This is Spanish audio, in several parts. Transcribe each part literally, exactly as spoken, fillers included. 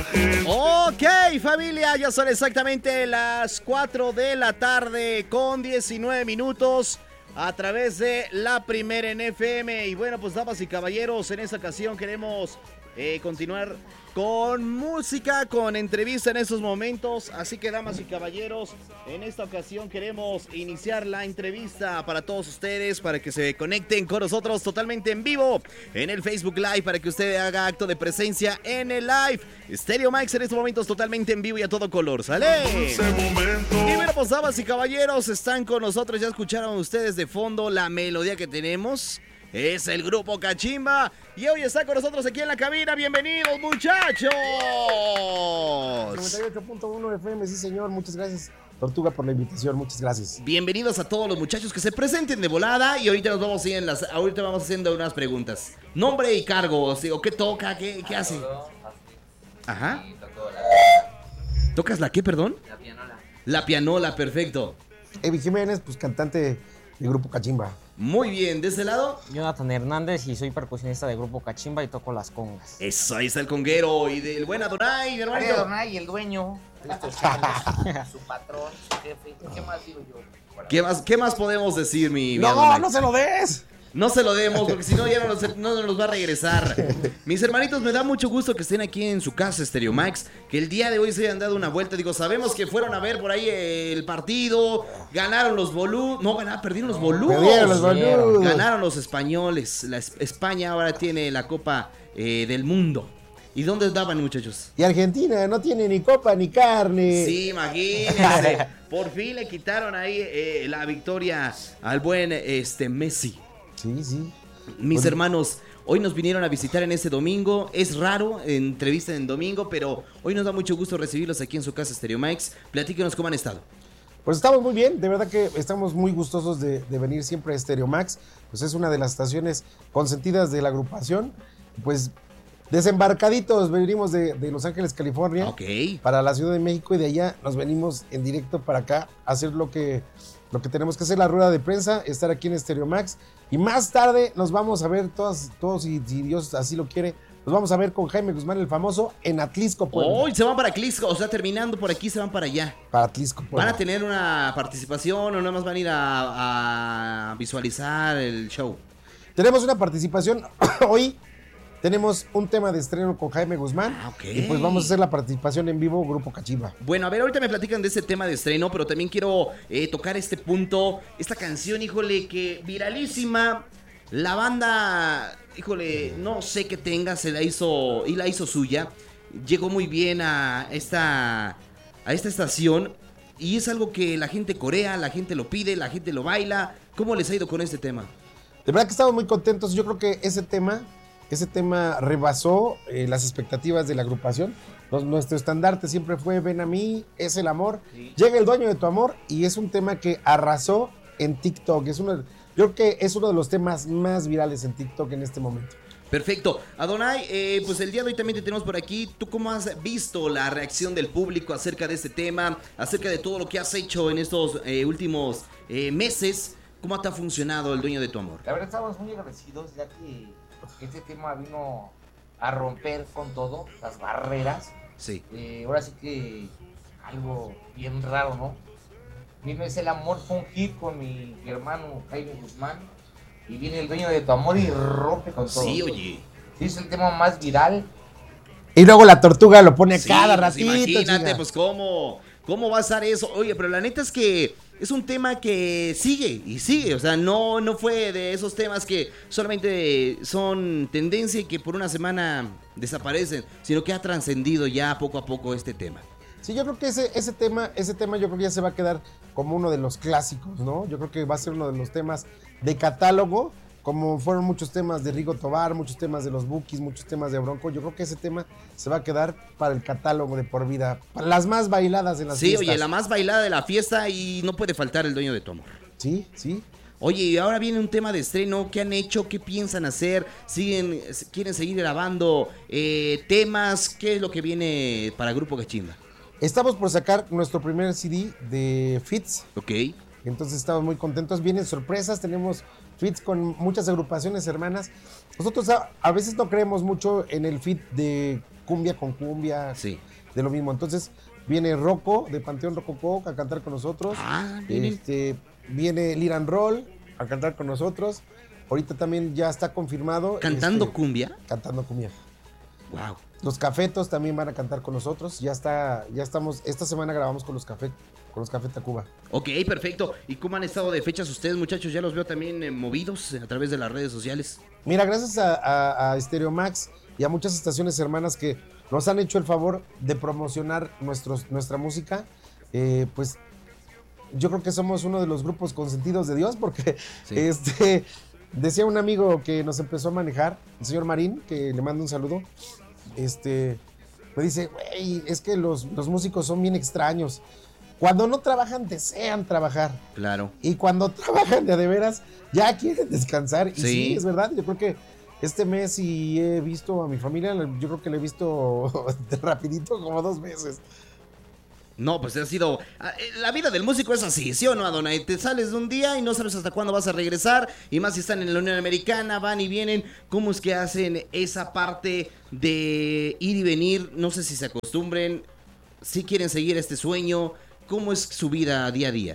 Ok, familia, ya son exactamente las cuatro de la tarde con diecinueve minutos a través de La Primera en F M. Y bueno, pues damas y caballeros, en esta ocasión queremos eh, continuar con música, con entrevista en estos momentos. Así que damas y caballeros, en esta ocasión queremos iniciar la entrevista para todos ustedes, para que se conecten con nosotros totalmente en vivo en el Facebook Live, para que usted haga acto de presencia en el live. Stereo Mix en estos momentos totalmente en vivo y a todo color, ¿sale? Y bueno, pues damas y caballeros, están con nosotros, ya escucharon ustedes de fondo la melodía que tenemos. Es el Grupo Cachimba y hoy está con nosotros aquí en la cabina. ¡Bienvenidos, muchachos! noventa y ocho punto uno F M, sí señor, muchas gracias Tortuga por la invitación, muchas gracias. Bienvenidos a todos los muchachos que se presenten de volada y ahorita nos vamos a ir en las, ahorita vamos haciendo unas preguntas. Nombre y cargo, o sea, ¿qué toca? ¿Qué, qué hace? Ajá. ¿Tocas la qué, perdón? La pianola. La pianola, perfecto. Evi Jiménez, pues cantante del Grupo Cachimba. Muy bien, ¿de ese lado? Jonathan Hernández y soy percusionista del Grupo Cachimba y toco las congas. Eso, ahí está el conguero y del buen Adonai, mi hermanito. Adonai, el dueño, su patrón, su jefe. ¿Qué más digo yo? ¿Qué más, qué más podemos decir, mi, mi No, Adonai? no se lo des. No se lo demos, porque si no ya no nos, no nos va a regresar. Mis hermanitos, me da mucho gusto que estén aquí en su casa, Stereo Max, que el día de hoy se hayan dado una vuelta. Digo, sabemos que fueron a ver por ahí el partido, ganaron los boludos. No, ganaron, perdieron los boludos. Perdieron los boludos. Ganaron los españoles. La es- España ahora tiene la Copa eh, del Mundo. ¿Y dónde estaban, muchachos? Y Argentina no tiene ni copa ni carne. Sí, imagínense. Por fin le quitaron ahí eh, la victoria al buen este, Messi. Sí, sí. Mis Bueno. hermanos, hoy nos vinieron a visitar en este domingo. Es raro, entrevista en domingo, pero hoy nos da mucho gusto recibirlos aquí en su casa, Stereo Mix. Platíquenos cómo han estado. Pues estamos muy bien, de verdad que estamos muy gustosos de, de venir siempre a Stereo Max. Pues es una de las estaciones consentidas de la agrupación. Pues desembarcaditos, venimos de, de Los Ángeles, California, Ok. para la Ciudad de México y de allá nos venimos en directo para acá a hacer lo que, lo que tenemos que hacer, la rueda de prensa, estar aquí en Stereo Max. Y más tarde nos vamos a ver todos, todos y si Dios así lo quiere, nos vamos a ver con Jaime Guzmán el famoso en Atlisco, Puebla. Hoy se van para Clisco, o sea, terminando por aquí se van para allá. Para Atlisco, Puebla. ¿Van a tener una participación o nada más van a ir a, a visualizar el show? Tenemos una participación hoy. Tenemos un tema de estreno con Jaime Guzmán. Ah, ok. Y pues vamos a hacer la participación en vivo, Grupo Cachimba. Bueno, a ver, ahorita me platican de ese tema de estreno, pero también quiero eh, tocar este punto, esta canción, híjole, que viralísima. La banda, híjole, no sé qué tenga, se la hizo y la hizo suya. Llegó muy bien a esta, a esta estación y es algo que la gente corea, la gente lo pide, la gente lo baila. ¿Cómo les ha ido con este tema? De verdad que estamos muy contentos. Yo creo que ese tema, ese tema rebasó eh, las expectativas de la agrupación. Nos- nuestro estandarte siempre fue ven a mí, es el amor. Sí. Llega el dueño de tu amor y es un tema que arrasó en TikTok. Es uno, yo creo que es uno de los temas más virales en TikTok en este momento. Perfecto. Adonai, eh, pues el día de hoy también te tenemos por aquí. ¿Tú cómo has visto la reacción del público acerca de este tema? Acerca de todo lo que has hecho en estos eh, últimos eh, meses. ¿Cómo te ha funcionado el dueño de tu amor? La verdad estamos muy agradecidos ya que este tema vino a romper con todo, las barreras. Sí. Eh, ahora sí que algo bien raro, ¿no? Vino Es el Amor, fue un hit con mi hermano Jaime Guzmán. Y viene el dueño de tu amor y rompe con todo. Sí, oye. Sí, es el tema más viral. Y luego la tortuga lo pone a Sí, cada pues ratito. imagínate, chinga. pues cómo, cómo va a estar eso. Oye, pero la neta es que es un tema que sigue y sigue. O sea, no, no fue de esos temas que solamente son tendencia y que por una semana desaparecen, sino que ha trascendido ya poco a poco este tema. Sí, yo creo que ese, ese tema, ese tema yo creo que ya se va a quedar como uno de los clásicos, ¿no? Yo creo que va a ser uno de los temas de catálogo, como fueron muchos temas de Rigo Tobar, muchos temas de los Bukis, muchos temas de Bronco. Yo creo que ese tema se va a quedar para el catálogo de por vida, para las más bailadas en las Sí, fiestas. oye, la más bailada de la fiesta y no puede faltar el dueño de tu amor. Sí, sí. Oye, y ahora viene un tema de estreno. ¿Qué han hecho? ¿Qué piensan hacer? ¿Siguen, quieren seguir grabando eh, temas? ¿Qué es lo que viene para Grupo Cachimba? Estamos por sacar nuestro primer C D de Fits, Ok. entonces estamos muy contentos. Vienen sorpresas, tenemos Fits con muchas agrupaciones hermanas. Nosotros a, a veces no creemos mucho en el fit de cumbia con cumbia, Sí. de lo mismo. Entonces viene Rocco de Panteón Rococó a cantar con nosotros. Ah, vienen. Este, viene Liran Roll a cantar con nosotros. Ahorita también ya está confirmado. ¿Cantando este, cumbia? Cantando cumbia. Wow. Los Cafetos también van a cantar con nosotros. Ya está, ya estamos, esta semana grabamos con los Café, con los Café Tacuba. Ok, perfecto. ¿Y cómo han estado de fechas ustedes, muchachos? Ya los veo también eh, movidos a través de las redes sociales. Mira, gracias a, a, a Stereo Max y a muchas estaciones hermanas que nos han hecho el favor de promocionar nuestros, nuestra música, eh, pues yo creo que somos uno de los grupos consentidos de Dios, porque Sí. este decía un amigo que nos empezó a manejar, el señor Marín, que le mando un saludo, este me dice, güey, es que los, los músicos son bien extraños. Cuando no trabajan, desean trabajar. Claro. Y cuando trabajan de a de veras, ya quieren descansar. Y Sí. sí, es verdad. Yo creo que este mes sí he visto a mi familia, yo creo que le he visto de rapidito como dos veces. No, pues ha sido... ah, eh, La vida del músico es así, ¿sí o no, Adonai? Te sales de un día y no sabes hasta cuándo vas a regresar. Y más si están en la Unión Americana, van y vienen. ¿Cómo es que hacen esa parte de ir y venir? No sé si se acostumbren, si quieren seguir este sueño. ¿Cómo es su vida día a día?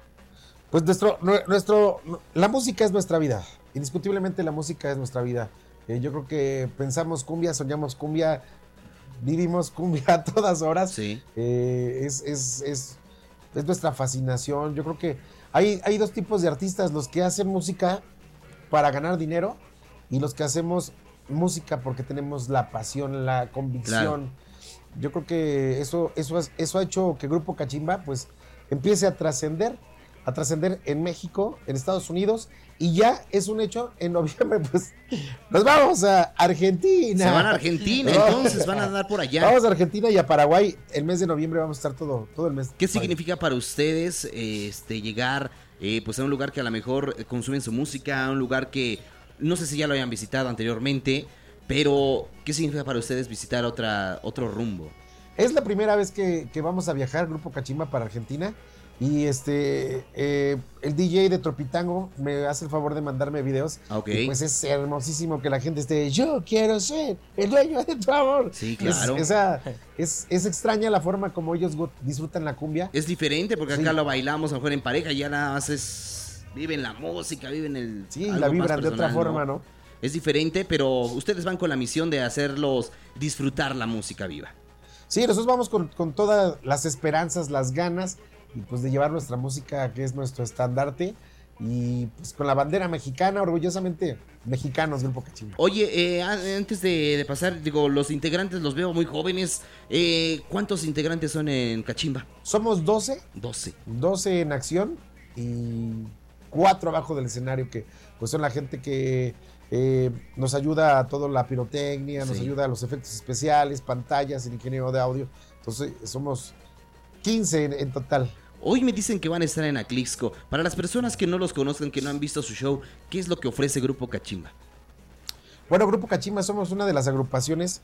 Pues nuestro, nue- nuestro, la música es nuestra vida. Indiscutiblemente la música es nuestra vida. Eh, yo creo que pensamos cumbia, soñamos cumbia, vivimos cumbia a todas horas. Sí. Eh, es, es, es, es nuestra fascinación. Yo creo que hay, hay dos tipos de artistas, los que hacen música para ganar dinero y los que hacemos música porque tenemos la pasión, la convicción. Yo creo que eso, eso, es- eso ha hecho que Grupo Cachimba pues empiece a trascender, a trascender en México, en Estados Unidos, y ya es un hecho, en noviembre pues nos vamos a Argentina. Se van a Argentina, entonces van a andar por allá. Vamos a Argentina y a Paraguay. El mes de noviembre vamos a estar todo, todo el mes. ¿Qué significa para ustedes eh, este, llegar eh, pues a un lugar que a lo mejor eh, consumen su música, a un lugar que no sé si ya lo hayan visitado anteriormente, pero ¿qué significa para ustedes visitar otra, otro rumbo? Es la primera vez que, que vamos a viajar, Grupo Cachimba, para Argentina. Y este eh, el D J de Tropitango me hace el favor de mandarme videos. Ok. Y pues es hermosísimo que la gente esté, yo quiero ser el dueño de tu amor. Sí, claro. Es, esa- es, es extraña la forma como ellos gu- disfrutan la cumbia. Es diferente porque Sí. acá lo bailamos a lo mejor en pareja, ya nada más es... Viven la música, viven el... Sí, algo la más vibran de otra personal, forma, ¿no? Es diferente, pero ustedes van con la misión de hacerlos disfrutar la música viva. Sí, nosotros vamos con, con todas las esperanzas, las ganas, y pues de llevar nuestra música, que es nuestro estandarte, y pues con la bandera mexicana, orgullosamente mexicanos, Grupo Cachimba. Oye, eh, a- antes de, de pasar, digo, los integrantes los veo muy jóvenes. Eh, ¿Cuántos integrantes son en Cachimba? Somos doce, doce. doce en acción y cuatro abajo del escenario, que pues son la gente que eh, nos ayuda a toda la pirotecnia, nos Sí. ayuda a los efectos especiales, pantallas, el ingeniero de audio. Entonces somos quince en, en total. Hoy me dicen que van a estar en Aclixco. Para las personas que no los conozcan, que no han visto su show, ¿qué es lo que ofrece Grupo Cachimba? Bueno, Grupo Cachimba somos una de las agrupaciones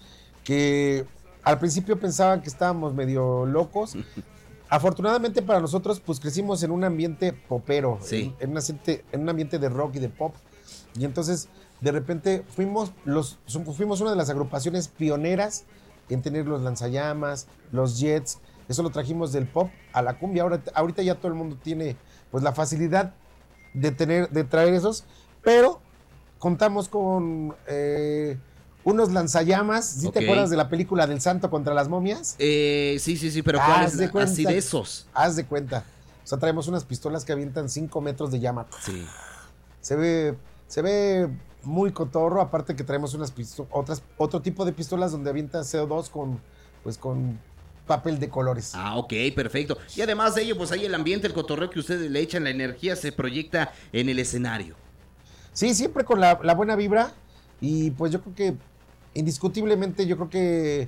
que al principio pensaban que estábamos medio locos. Afortunadamente para nosotros, pues crecimos en un ambiente popero, Sí. en, en un ambiente, en un ambiente de rock y de pop. Y entonces, de repente, fuimos, los, fuimos una de las agrupaciones pioneras en tener los lanzallamas, los jets. Eso lo trajimos del pop a la cumbia. Ahora, ahorita ya todo el mundo tiene pues la facilidad de tener, de traer esos, pero contamos con eh, unos lanzallamas. ¿Sí Ok. te acuerdas de la película del Santo contra las momias? Eh, sí, sí, sí, pero ¿cuál Haz es de la- cuenta. así de esos? Haz de cuenta. O sea, traemos unas pistolas que avientan cinco metros de llama. Sí. Se ve, se ve muy cotorro, aparte que traemos unas pisto- otras, otro tipo de pistolas donde avienta C O dos con, pues con papel de colores. Ah, ok, perfecto. Y además de ello, pues ahí el ambiente, el cotorreo que ustedes le echan, la energía se proyecta en el escenario. Sí, siempre con la, la buena vibra. Y pues yo creo que, indiscutiblemente, yo creo que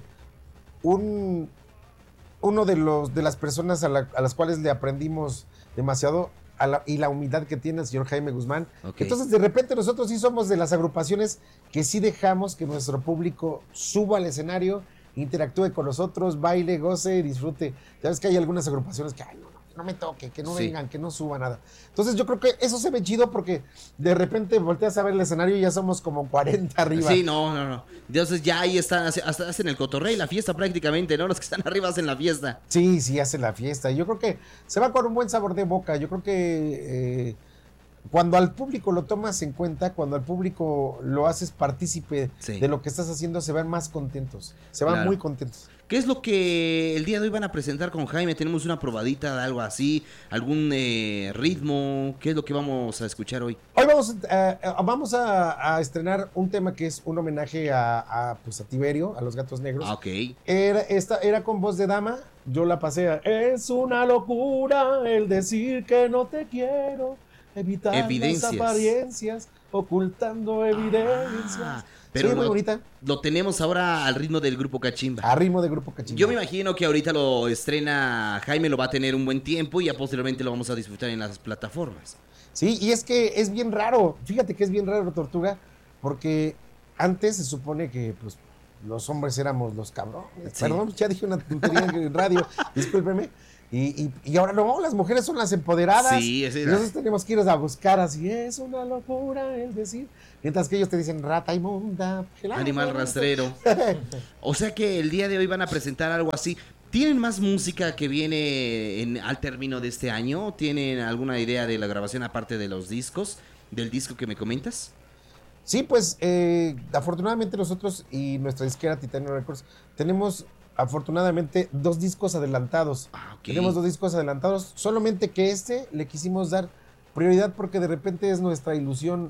un, uno de los de las personas a, la- a las cuales le aprendimos demasiado a la- y la humildad que tiene el señor Jaime Guzmán. Ok. Entonces, de repente, nosotros sí somos de las agrupaciones que sí dejamos que nuestro público suba al escenario, interactúe con nosotros, baile, goce, disfrute. Ya ves que hay algunas agrupaciones que, ay, no, no, no me toque, que no Sí. vengan, que no suba nada. Entonces yo creo que eso se ve chido porque de repente volteas a ver el escenario y ya somos como cuarenta arriba. Sí, no, no, no. Entonces ya ahí están, hace- hasta hacen el cotorreo y la fiesta prácticamente, ¿no? Los que están arriba hacen la fiesta. Sí, sí, hace la fiesta. Yo creo que se va con un buen sabor de boca. Yo creo que eh, cuando al público lo tomas en cuenta, cuando al público lo haces partícipe Sí. de lo que estás haciendo, se van más contentos. Se van Claro. muy contentos. ¿Qué es lo que el día de hoy van a presentar con Jaime? ¿Tenemos una probadita de algo así? ¿Algún eh, ritmo? ¿Qué es lo que vamos a escuchar hoy? Hoy vamos, a, a- vamos a, a estrenar un tema que es un homenaje a, a, pues a Tiberio, a los Gatos Negros. Ah, ok. Era, esta, era con voz de dama, yo la pasé a, es una locura el decir que no te quiero, evitar Evidencias. las apariencias, ocultando evidencias. Ah, pero sí, muy lo, bonita, lo tenemos ahora al ritmo del grupo Cachimba. a ritmo de Grupo Cachimba. Yo me imagino que ahorita lo estrena Jaime, lo va a tener un buen tiempo y ya posteriormente lo vamos a disfrutar en las plataformas. Sí, y es que es bien raro, fíjate que es bien raro, Tortuga, porque antes se supone que pues los hombres éramos los cabrones. Sí. Perdón, ya dije una tontería en radio, discúlpeme. Y, y, y ahora no, las mujeres son las empoderadas. Sí, esa Y es la- nosotros tenemos que ir a buscar así, es una locura el decir. Mientras que ellos te dicen rata inmunda. gelada, Animal rata". rastrero. O sea que el día de hoy van a presentar algo así. ¿Tienen más música que viene en, al término de este año? ¿Tienen alguna idea de la grabación aparte de los discos? ¿Del disco que me comentas? Sí, pues eh, afortunadamente nosotros y nuestra disquera Titanium Records tenemos afortunadamente dos discos adelantados. Ah, ok. Tenemos dos discos adelantados, solamente que este le quisimos dar prioridad porque de repente es nuestra ilusión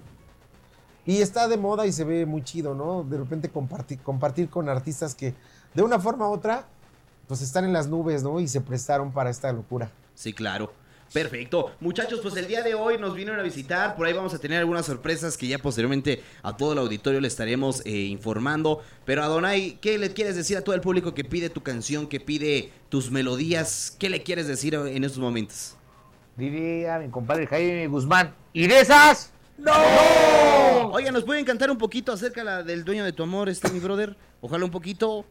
y está de moda y se ve muy chido, ¿no? De repente compartir, compartir con artistas que de una forma u otra pues están en las nubes, ¿no? Y se prestaron para esta locura. Sí, claro. Perfecto. Muchachos, pues el día de hoy nos vinieron a visitar. Por ahí vamos a tener algunas sorpresas que ya posteriormente a todo el auditorio le estaremos eh, informando. Pero Adonai, ¿qué le quieres decir a todo el público que pide tu canción, que pide tus melodías? ¿Qué le quieres decir en estos momentos? Diría mi compadre Jaime Guzmán. ¿Y de esas? ¡No! Oiga, ¿nos pueden cantar un poquito acerca la del dueño de tu amor, este mi brother? Ojalá un poquito.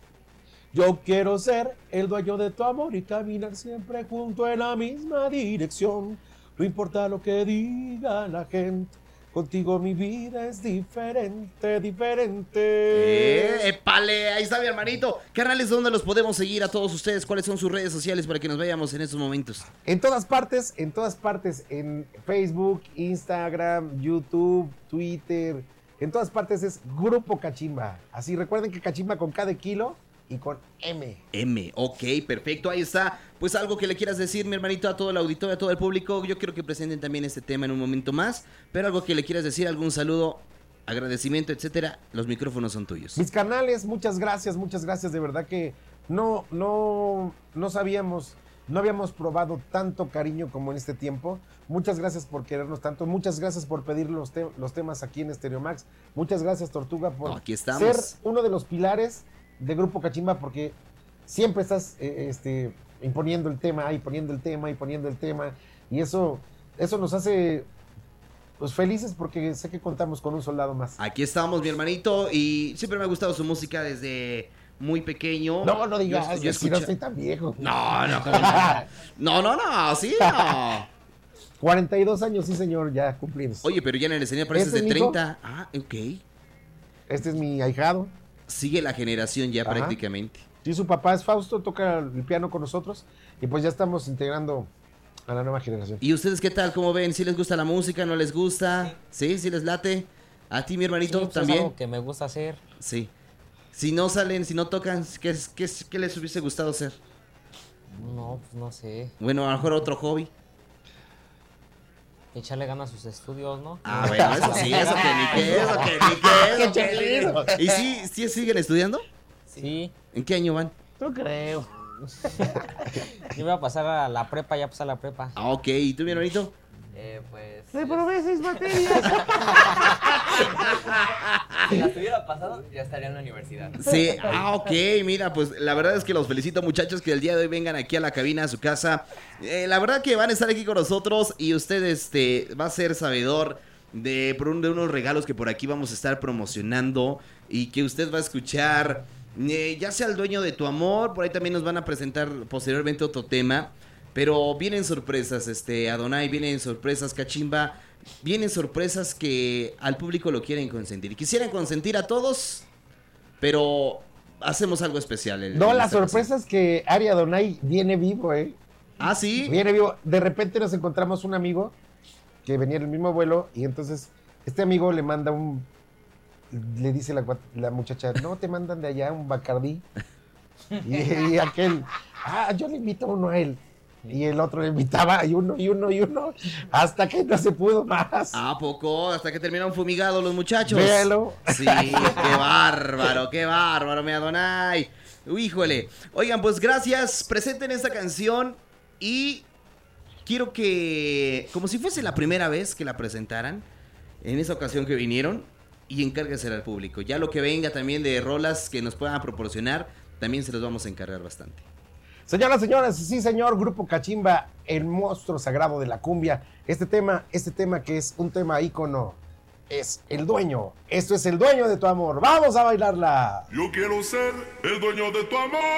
Yo quiero ser el dueño de tu amor y caminar siempre junto en la misma dirección. No importa lo que diga la gente, contigo mi vida es diferente, diferente. Eh, épale, ahí está mi hermanito. Carnales, ¿dónde los podemos seguir a todos ustedes? ¿Cuáles son sus redes sociales para que nos veamos en estos momentos? En todas partes, en todas partes, en Facebook, Instagram, YouTube, Twitter, en todas partes es Grupo Cachimba. Así recuerden que Cachimba con K de kilo y con M. M, ok, perfecto, ahí está. Pues algo que le quieras decir, mi hermanito, a todo el auditorio, a todo el público. Yo quiero que presenten también este tema en un momento más, pero algo que le quieras decir, algún saludo, agradecimiento, etcétera. Los micrófonos son tuyos. Mis canales, muchas gracias, muchas gracias. De verdad que no, no, no sabíamos, no habíamos probado tanto cariño como en este tiempo. Muchas gracias por querernos tanto. Muchas gracias por pedir los, te- los temas aquí en Stereo Max. Muchas gracias, Tortuga, por No, aquí estamos. ser uno de los pilares de Grupo Cachimba, porque siempre estás eh, este, imponiendo el tema, y poniendo el tema, y poniendo el tema. Y eso, eso nos hace pues, felices porque sé que contamos con un soldado más. Aquí estamos, mi hermanito, y siempre me ha gustado su música desde muy pequeño. No, no digas, Yo- yo es que no escucha- estoy tan viejo. No, no, ¿cómo no? no, no, no, sí, no. cuarenta y dos años, sí, señor, ya cumplidos. Oye, pero ya en el escenario pareces ¿Este de es mi hijo? treinta. Ah, ok. Este es mi ahijado. Sigue la generación ya Ajá. prácticamente. Sí, su papá es Fausto, toca el piano con nosotros y pues ya estamos integrando a la nueva generación. ¿Y ustedes qué tal? ¿Cómo ven? ¿Si les gusta la música? ¿No les gusta? ¿Sí? ¿Sí les late? ¿A ti, mi hermanito, Sí, pues, es también? algo que me gusta hacer. Sí. Si no salen, si no tocan, ¿qué, es- qué, es- qué les hubiese gustado hacer? No, pues no sé. Bueno, a lo mejor otro hobby. Echarle ganas a sus estudios, ¿no? Ah, bueno, eso sí, eso que ni qué, eso que ni qué. eso que ni- ¿Y sí, sí siguen estudiando? Sí, ¿En qué año van? no creo. Yo voy a pasar a la prepa, ya pasar a la prepa. Ah, ok. ¿Y tú, mi hermanito? Eh, pues. Reprobé seis materias. Si la tuviera pasado, ya estaría en la universidad. Sí, ah, ok, mira, pues la verdad es que los felicito, muchachos, que el día de hoy vengan aquí a la cabina, a su casa. Eh, la verdad que van a estar aquí con nosotros y usted este, va a ser sabedor de, por un- de unos regalos que por aquí vamos a estar promocionando y que usted va a escuchar, eh, ya sea el dueño de tu amor, por ahí también nos van a presentar posteriormente otro tema. Pero vienen sorpresas, este, Adonai, vienen sorpresas, Cachimba, vienen sorpresas que al público lo quieren consentir. Quisieran consentir a todos, pero hacemos algo especial. En, No, en la esta sorpresa ocasión. es que Ari Adonai viene vivo, ¿eh? Ah, ¿sí? Viene vivo. De repente nos encontramos un amigo que venía en el mismo vuelo y entonces este amigo le manda un... Le dice la, la muchacha, no, te mandan de allá un Bacardí. Y, y aquel, ah, yo le invito uno a él. Y el otro le invitaba y uno, y uno, y uno, hasta que no se pudo más. ¿A poco? Hasta que terminaron fumigados los muchachos. Véalo. Sí, qué bárbaro, qué bárbaro, mi Adonai. Híjole. Oigan, pues gracias. Presenten esta canción y quiero que, como si fuese la primera vez que la presentaran, en esa ocasión que vinieron, y encárguensela al público. Ya lo que venga también de rolas que nos puedan proporcionar, también se los vamos a encargar bastante. Señoras, señores, sí, señor, Grupo Cachimba, el monstruo sagrado de la cumbia. Este tema, este tema que es un tema ícono, es El Dueño. Esto es El Dueño de tu Amor. ¡Vamos a bailarla! Yo quiero ser el dueño de tu amor.